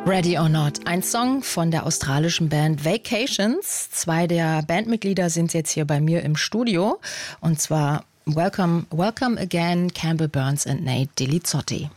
Ready or Not, ein Song von der australischen Band Vacations. 2 der Bandmitglieder sind jetzt hier bei mir im Studio. Und zwar Welcome again, Campbell Burns and Nate Delizzotti.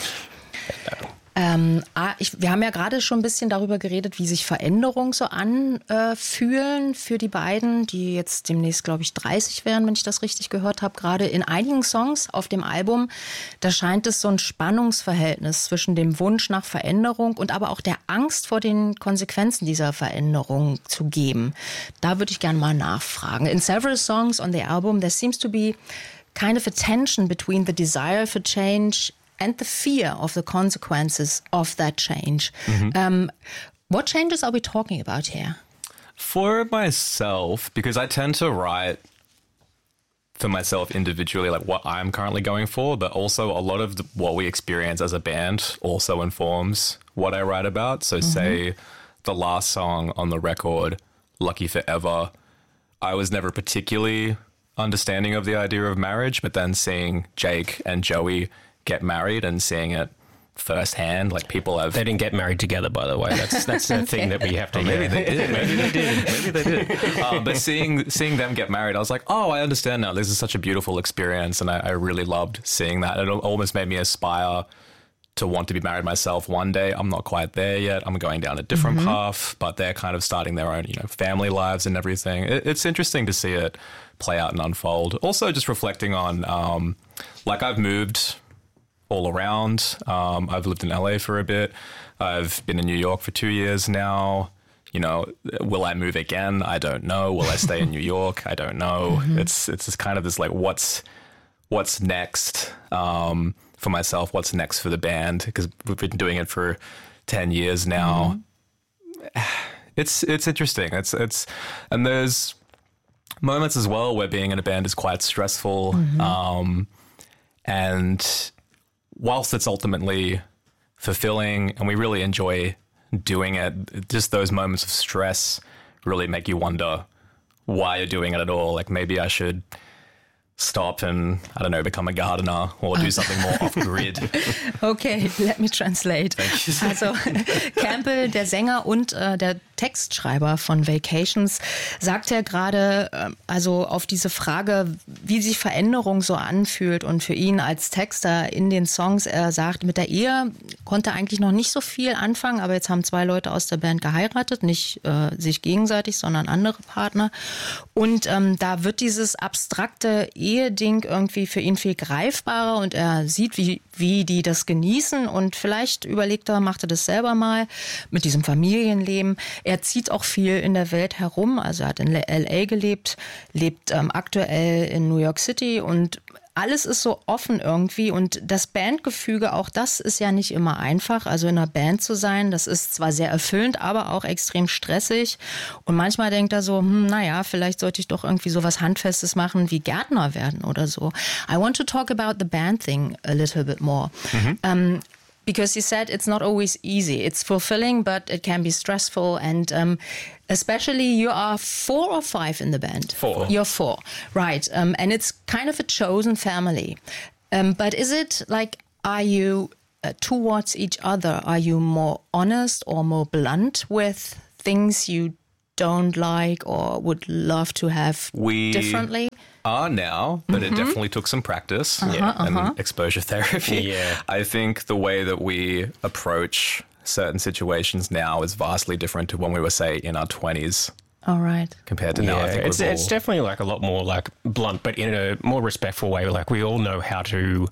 Wir haben ja gerade schon ein bisschen darüber geredet, wie sich Veränderungen so anfühlen für die beiden, die jetzt demnächst, glaube ich, 30 werden, wenn ich das richtig gehört habe. Gerade in einigen Songs auf dem Album, da scheint es so ein Spannungsverhältnis zwischen dem Wunsch nach Veränderung und aber auch der Angst vor den Konsequenzen dieser Veränderung zu geben. Da würde ich gerne mal nachfragen. In several songs on the album, there seems to be kind of a tension between the desire for change and the fear of the consequences of that change. What changes are we talking about here? For myself, because I tend to write for myself individually, like what I'm currently going for, but also a lot of what we experience as a band also informs what I write about. So say the last song on the record, Lucky Forever, I was never particularly understanding of the idea of marriage, but then seeing Jake and Joey get married and seeing it firsthand, like people have... They didn't get married together, by the way. That's the thing that we have to... Maybe they did. Maybe they did. But seeing them get married, I was like, oh, I understand now. This is such a beautiful experience, and I really loved seeing that. It almost made me aspire to want to be married myself one day. I'm not quite there yet. I'm going down a different path, but they're kind of starting their own, family lives and everything. It's interesting to see it play out and unfold. Also, just reflecting on, I've moved all around. I've lived in LA for a bit. I've been in New York for 2 years now. Will I move again? I don't know. Will I stay in New York? I don't know. It's just kind of this like, what's next for myself? What's next for the band? Because we've been doing it for 10 years now. It's interesting. It's and there's moments as well where being in a band is quite stressful. And whilst it's ultimately fulfilling and we really enjoy doing it, just those moments of stress really make you wonder why you're doing it at all. Like maybe I should stop and, I don't know, become a gardener or do something more off-grid. Okay, let me translate. Also Campbell, der Sänger und der Textschreiber von Vacations, sagt ja gerade, also auf diese Frage, wie sich Veränderung so anfühlt und für ihn als Texter in den Songs, er sagt, mit der Ehe konnte er eigentlich noch nicht so viel anfangen, aber jetzt haben 2 Leute aus der Band geheiratet, nicht sich gegenseitig, sondern andere Partner. Und da wird dieses abstrakte Eheding irgendwie für ihn viel greifbarer und er sieht, wie die das genießen und vielleicht überlegt er, macht er das selber mal mit diesem Familienleben. Er zieht auch viel in der Welt herum, also er hat in LA gelebt, lebt aktuell in New York City und alles ist so offen irgendwie und das Bandgefüge, auch das ist ja nicht immer einfach. Also in einer Band zu sein, das ist zwar sehr erfüllend, aber auch extrem stressig. Und manchmal denkt er so, naja, vielleicht sollte ich doch irgendwie so was Handfestes machen wie Gärtner werden oder so. I want to talk about the band thing a little bit more. Because you said it's not always easy. It's fulfilling, but it can be stressful. And especially you are 4 or 5 in the band? 4. You're 4, right. And it's kind of a chosen family. But is it like, are you towards each other? Are you more honest or more blunt with things you don't like or would love to have differently? Are now, but it definitely took some practice and exposure therapy. Yeah. I think the way that we approach certain situations now is vastly different to when we were, say, in our 20s. All right. Compared to now, I think it's definitely like a lot more like blunt, but in a more respectful way. Like we all know how to,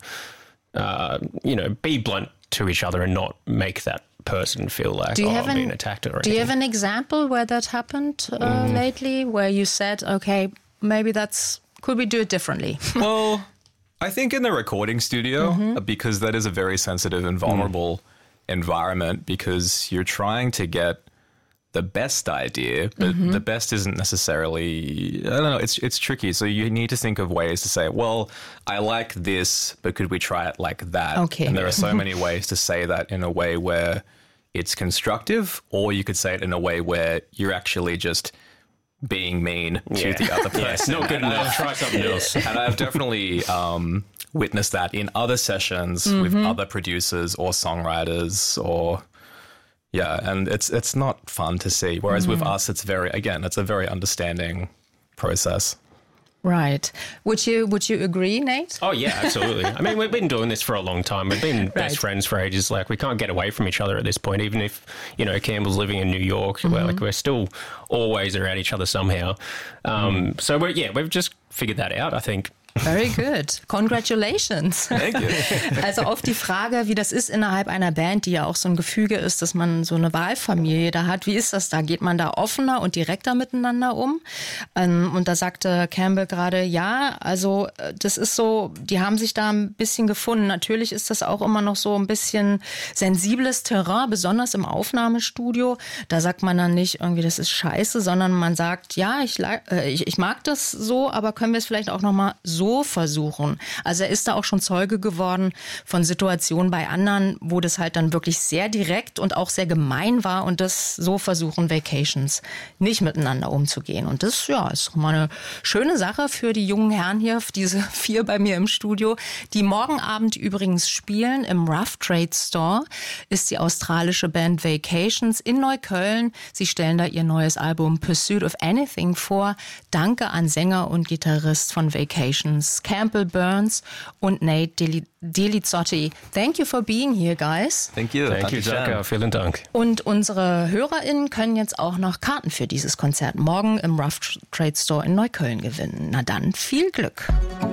be blunt to each other and not make that person feel like I'm being attacked or anything. Do you have an example where that happened lately, where you said, okay, maybe could we do it differently? Well, I think in the recording studio, because that is a very sensitive and vulnerable environment, because you're trying to get the best idea, but the best isn't necessarily, I don't know, it's tricky. So you need to think of ways to say, well, I like this, but could we try it like that? Okay. And there are so many ways to say that in a way where it's constructive, or you could say it in a way where you're actually just being mean to the other person. Yeah, it's not good enough. Try something else. And I've definitely witnessed that in other sessions with other producers or songwriters or Yeah, and it's not fun to see. Whereas with us, it's it's a very understanding process. Right. Would you agree, Nate? Oh, yeah, absolutely. I mean, we've been doing this for a long time. We've been best friends for ages. Like, we can't get away from each other at this point. Even if, Campbell's living in New York, we're still always around each other somehow. So, we've just figured that out, I think. Very good. Congratulations. Thank you. Also auf die Frage, wie das ist innerhalb einer Band, die ja auch so ein Gefüge ist, dass man so eine Wahlfamilie da hat. Wie ist das da? Geht man da offener und direkter miteinander um? Und da sagte Campbell gerade, ja, also das ist so, die haben sich da ein bisschen gefunden. Natürlich ist das auch immer noch so ein bisschen sensibles Terrain, besonders im Aufnahmestudio. Da sagt man dann nicht irgendwie, das ist scheiße, sondern man sagt, ja, ich mag das so, aber können wir es vielleicht auch nochmal so versuchen. Also er ist da auch schon Zeuge geworden von Situationen bei anderen, wo das halt dann wirklich sehr direkt und auch sehr gemein war und das so versuchen Vacations nicht miteinander umzugehen. Und das, ist mal eine schöne Sache für die jungen Herren hier, diese 4 bei mir im Studio, die morgen Abend übrigens spielen im Rough Trade Store, ist die australische Band Vacations in Neukölln. Sie stellen da ihr neues Album Pursuit of Anything vor. Danke an Sänger und Gitarrist von Vacations, Campbell Burns und Nate Delizzotti. Thank you for being here, guys. Thank you. Thank you, Jacka. Vielen Dank. Und unsere HörerInnen können jetzt auch noch Karten für dieses Konzert morgen im Rough Trade Store in Neukölln gewinnen. Na dann, viel Glück.